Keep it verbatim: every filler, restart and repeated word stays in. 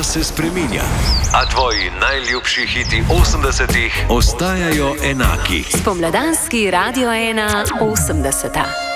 Čas se spreminja, A tvoji najljubši hiti osemdesetih ostajajo enaki. Spomladanski Radio ena osemdeseta.